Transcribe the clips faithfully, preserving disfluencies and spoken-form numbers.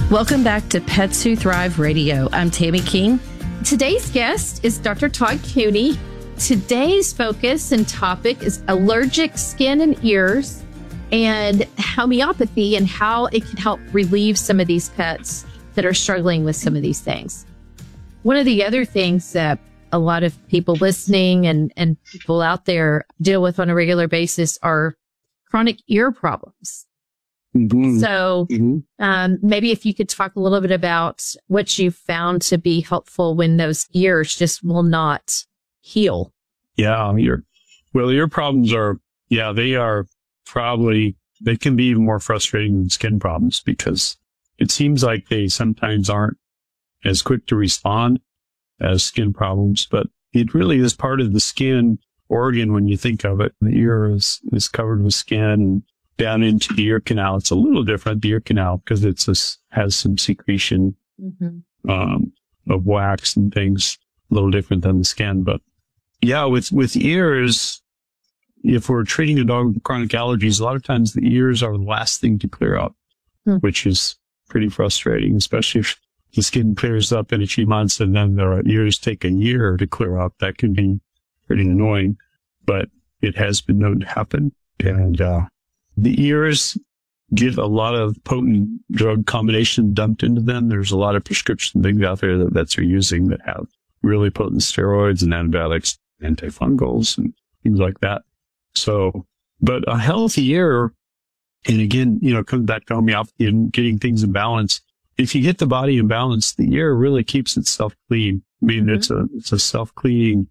Welcome back to Pets Who Thrive Radio. I'm Tammy King. Today's guest is Doctor Todd Cooney. Today's focus and topic is allergic skin and ears and homeopathy and how it can help relieve some of these pets that are struggling with some of these things. One of the other things that a lot of people listening and, and people out there deal with on a regular basis are chronic ear problems. Mm-hmm. So mm-hmm. Um, maybe if you could talk a little bit about what you found to be helpful when those ears just will not heal. Yeah, ear. Well, ear problems are, yeah, they are probably, they can be even more frustrating than skin problems because it seems like they sometimes aren't as quick to respond as skin problems, but it really is part of the skin organ when you think of it. The ear is, is covered with skin. Down into the ear canal, it's a little different, the ear canal, because it's a, has some secretion mm-hmm. um, of wax and things, a little different than the skin. But yeah, with, with ears, if we're treating a dog with chronic allergies, a lot of times the ears are the last thing to clear up, mm. which is pretty frustrating, especially if the skin clears up in a few months and then their ears take a year to clear up. That can be pretty annoying, but it has been known to happen. And, uh, the ears get a lot of potent drug combination dumped into them. There's a lot of prescription things out there that vets are using that have really potent steroids and antibiotics, antifungals, and things like that. So, but a healthy ear, and again, you know, comes back to homeopathy and getting things in balance. If you get the body in balance, the ear really keeps itself clean. I mean, mm-hmm. it's a, it's a self-cleaning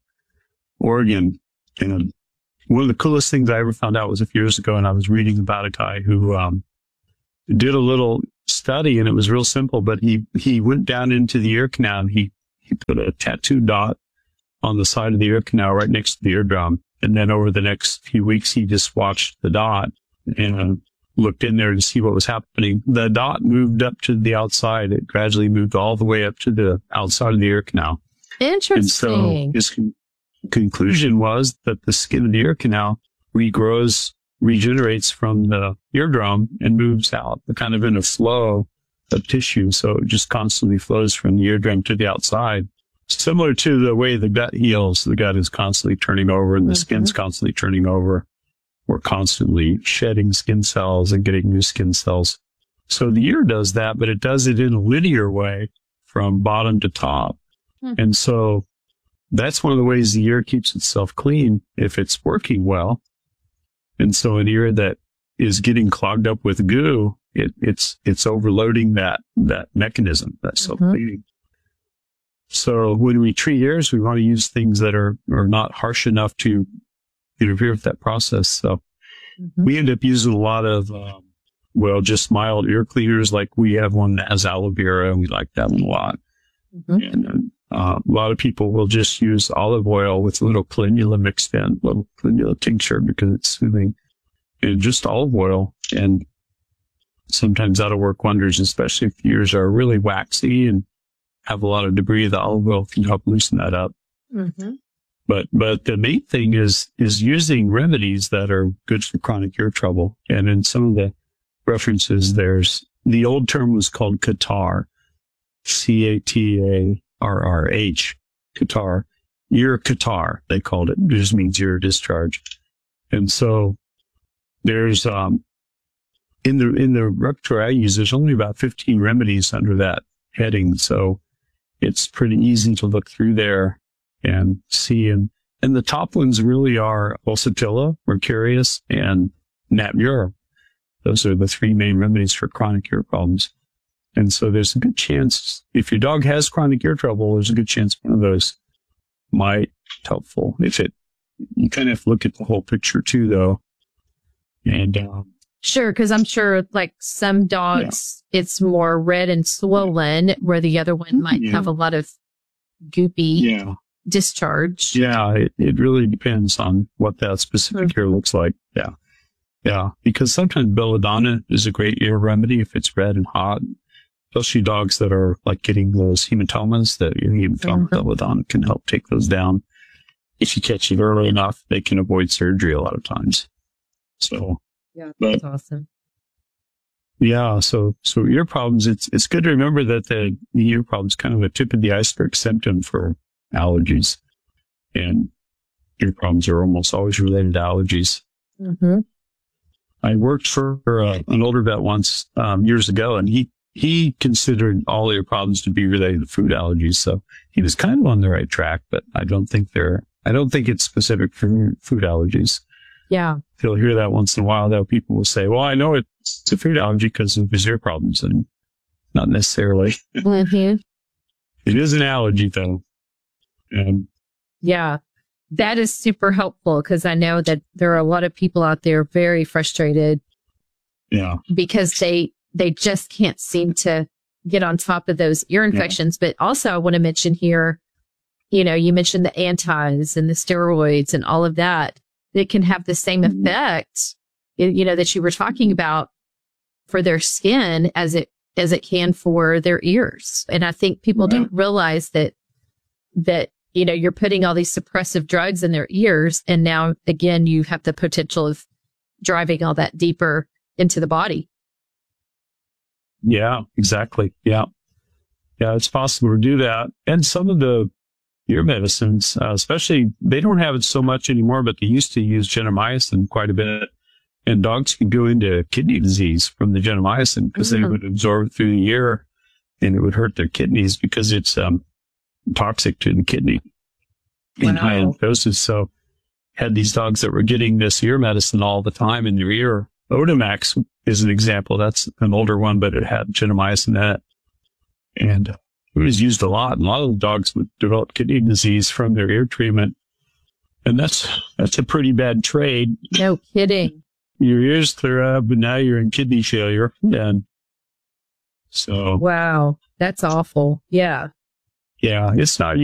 organ. And one of the coolest things I ever found out was a few years ago, and I was reading about a guy who um, did a little study, and it was real simple, but he, he went down into the ear canal, and he, he put a tattoo dot on the side of the ear canal right next to the eardrum. And then over the next few weeks, he just watched the dot and uh, looked in there to see what was happening. The dot moved up to the outside. It gradually moved all the way up to the outside of the ear canal. Interesting. And so his conclusion was that the skin of the ear canal regrows, regenerates from the eardrum and moves out, kind of in a flow of tissue. So it just constantly flows from the eardrum to the outside. Similar to the way the gut heals. The gut is constantly turning over and the mm-hmm. skin's constantly turning over. We're constantly shedding skin cells and getting new skin cells. So the ear does that, but it does it in a linear way from bottom to top. Mm-hmm. And so that's one of the ways the ear keeps itself clean if it's working well. And so an ear that is getting clogged up with goo, it, it's, it's overloading that, that mechanism, that self-cleaning. Mm-hmm. So when we treat ears, we want to use things that are, are not harsh enough to interfere with that process. So mm-hmm. we end up using a lot of, um, well, just mild ear cleaners. Like we have one that has aloe vera, and we like that one a lot. Mm-hmm. And, uh, Uh, a lot of people will just use olive oil with a little calendula mixed in, a little calendula tincture because it's soothing, and just olive oil. And sometimes that'll work wonders, especially if ears are really waxy and have a lot of debris. The olive oil can help loosen that up. Mm-hmm. But, but the main thing is, is using remedies that are good for chronic ear trouble. And in some of the references, there's the old term was called catarrh, C A T A R R H, catarrh, ear catarrh, they called it. It just means ear discharge. And so there's, um, in the, in the repertoire I use, there's only about fifteen remedies under that heading. So it's pretty easy to look through there and see. And, and the top ones really are Pulsatilla, Mercurius, and Natmura. Those are the three main remedies for chronic ear problems. And so there's a good chance, if your dog has chronic ear trouble, there's a good chance one of those might be helpful. If it, you kind of have to look at the whole picture too, though. And, um, sure, because I'm sure, like some dogs, yeah. it's more red and swollen, where the other one might yeah. have a lot of goopy yeah. discharge. Yeah, it, it really depends on what that specific mm-hmm. ear looks like. Yeah. Yeah, because sometimes belladonna is a great ear remedy if it's red and hot. Especially dogs that are like getting those hematomas, that hematoma mm-hmm. belladonna can help take those down. If you catch it early enough, they can avoid surgery a lot of times. So, yeah, that's but, awesome. Yeah. So, so ear problems, it's, it's good to remember that the, the ear problem is kind of a tip of the iceberg symptom for allergies. And ear problems are almost always related to allergies. Mm-hmm. I worked for uh, an older vet once, um, years ago, and he, he considered all ear problems to be related to food allergies. So he was kind of on the right track, but I don't think they're, I don't think it's specific for food allergies. Yeah. You'll hear that once in a while, though. People will say, well, I know it's a food allergy because of his ear problems, and not necessarily. Mm-hmm. It is an allergy, though. And yeah, that is super helpful because I know that there are a lot of people out there very frustrated. Yeah. Because they, they just can't seem to get on top of those ear infections. Yeah. But also I want to mention here, you know, you mentioned the antis and the steroids and all of that. It can have the same effect, you know, that you were talking about for their skin as it, as it can for their ears. And I think people yeah. don't realize that, that, you know, you're putting all these suppressive drugs in their ears. And now again, you have the potential of driving all that deeper into the body. Yeah, exactly. Yeah. Yeah, it's possible to do that. And some of the ear medicines, uh, especially, they don't have it so much anymore, but they used to use gentamicin quite a bit. And dogs could go into kidney disease from the gentamicin because mm-hmm. they would absorb it through the ear and it would hurt their kidneys because it's um, toxic to the kidney in wow. high doses. So had these dogs that were getting this ear medicine all the time in their ear. Otomax is an example. That's an older one, but it had gentamicin in it. And it was used a lot. And a lot of the dogs would develop kidney disease from their ear treatment. And that's, that's a pretty bad trade. No kidding. Your ears clear up, but now you're in kidney failure. And so. Wow. That's awful. Yeah. Yeah. It's not